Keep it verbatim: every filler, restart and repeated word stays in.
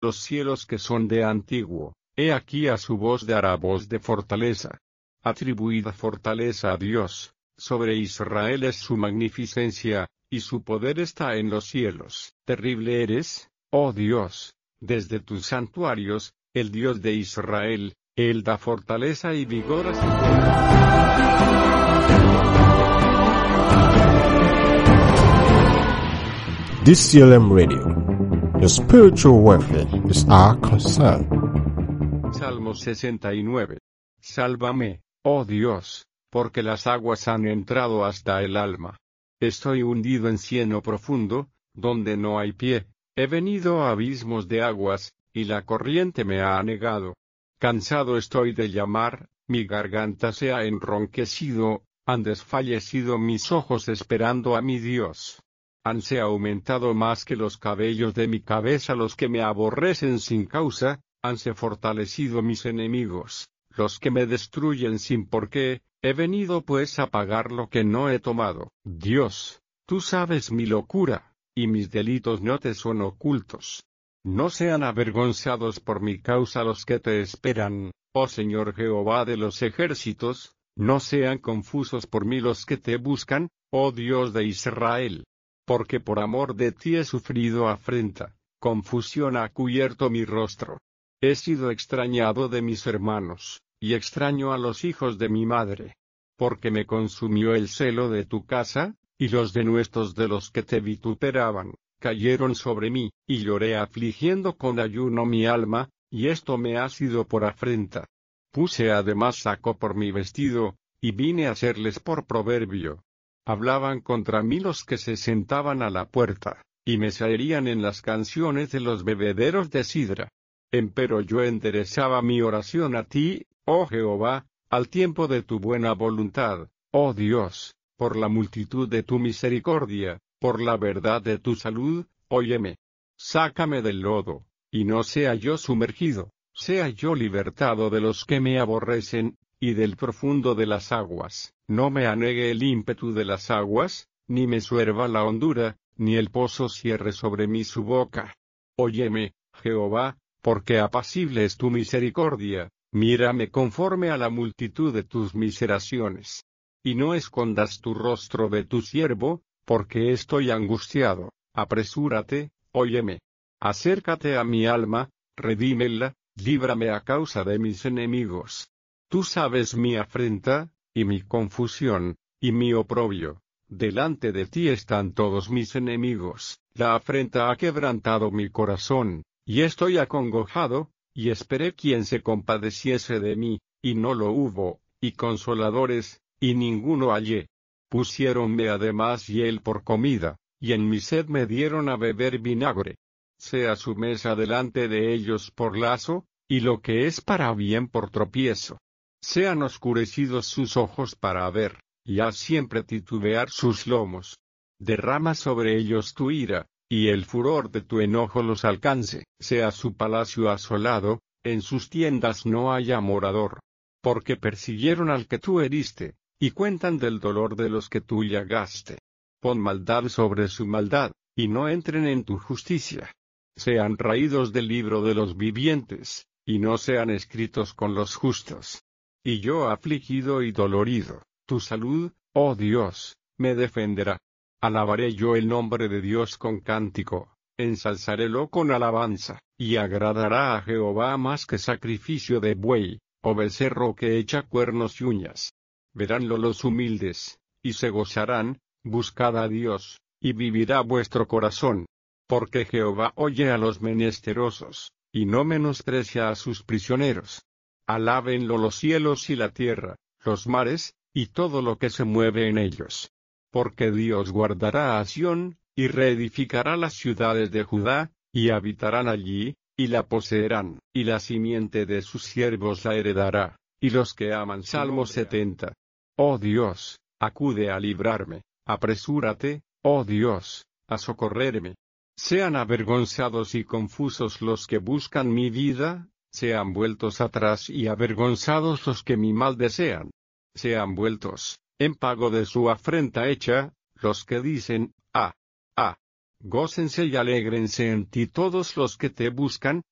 los cielos que son de antiguo, he aquí a su voz dará voz de fortaleza. Atribuida fortaleza a Dios, sobre Israel es su magnificencia, y su poder está en los cielos. Terrible eres, oh Dios, desde tus santuarios, el Dios de Israel, Él da fortaleza y vigor a su pueblo. D C L M Radio. Your spiritual welfare is our concern. Salmo sesenta y nueve. Sálvame, oh Dios, porque las aguas han entrado hasta el alma. Estoy hundido en cieno profundo, donde no hay pie. He venido a abismos de aguas, y la corriente me ha anegado. Cansado estoy de llamar, mi garganta se ha enronquecido, han desfallecido mis ojos esperando a mi Dios. Hanse aumentado más que los cabellos de mi cabeza los que me aborrecen sin causa, hanse fortalecido mis enemigos, los que me destruyen sin por qué. He venido pues a pagar lo que no he tomado. Dios, tú sabes mi locura, y mis delitos no te son ocultos. No sean avergonzados por mi causa los que te esperan, oh Señor Jehová de los ejércitos, no sean confusos por mí los que te buscan, oh Dios de Israel. Porque por amor de ti he sufrido afrenta, confusión ha cubierto mi rostro. He sido extrañado de mis hermanos, y extraño a los hijos de mi madre. Porque me consumió el celo de tu casa, y los denuestos de los que te vituperaban, cayeron sobre mí, y lloré afligiendo con ayuno mi alma, y esto me ha sido por afrenta. Puse además saco por mi vestido, y vine a hacerles por proverbio. Hablaban contra mí los que se sentaban a la puerta, y me zaherían en las canciones de los bebederos de sidra. Empero yo enderezaba mi oración a ti, oh Jehová, al tiempo de tu buena voluntad, oh Dios, por la multitud de tu misericordia, por la verdad de tu salud, óyeme. Sácame del lodo, y no sea yo sumergido, sea yo libertado de los que me aborrecen, y del profundo de las aguas. No me anegue el ímpetu de las aguas, ni me suerva la hondura, ni el pozo cierre sobre mí su boca. Óyeme, Jehová, porque apacible es tu misericordia, mírame conforme a la multitud de tus miseraciones. Y no escondas tu rostro de tu siervo, porque estoy angustiado. Apresúrate, óyeme. Acércate a mi alma, redímela, líbrame a causa de mis enemigos. Tú sabes mi afrenta, y mi confusión, y mi oprobio. Delante de ti están todos mis enemigos. La afrenta ha quebrantado mi corazón, y estoy acongojado, y esperé quien se compadeciese de mí, y no lo hubo, y consoladores, y ninguno hallé. Pusiéronme además hiel por comida, y en mi sed me dieron a beber vinagre. Sea su mesa delante de ellos por lazo, y lo que es para bien por tropiezo. Sean oscurecidos sus ojos para ver, y haz siempre titubear sus lomos. Derrama sobre ellos tu ira, y el furor de tu enojo los alcance. Sea su palacio asolado, en sus tiendas no haya morador. Porque persiguieron al que tú heriste, y cuentan del dolor de los que tú llagaste. Pon maldad sobre su maldad, y no entren en tu justicia. Sean raídos del libro de los vivientes, y no sean escritos con los justos. Y yo afligido y dolorido, tu salud, oh Dios, me defenderá. Alabaré yo el nombre de Dios con cántico, ensalzarélo con alabanza, y agradará a Jehová más que sacrificio de buey, o becerro que echa cuernos y uñas. Veránlo los humildes, y se gozarán, buscad a Dios, y vivirá vuestro corazón. Porque Jehová oye a los menesterosos, y no menosprecia a sus prisioneros. Alábenlo los cielos y la tierra, los mares, y todo lo que se mueve en ellos. Porque Dios guardará a Sión, y reedificará las ciudades de Judá, y habitarán allí, y la poseerán, y la simiente de sus siervos la heredará, y los que aman. Salmo setenta. Oh Dios, acude a librarme, apresúrate, oh Dios, a socorrerme. Sean avergonzados y confusos los que buscan mi vida, sean vueltos atrás y avergonzados los que mi mal desean. Sean vueltos, en pago de su afrenta hecha, los que dicen, ah, ah. Gócense y alégrense en ti todos los que te buscan,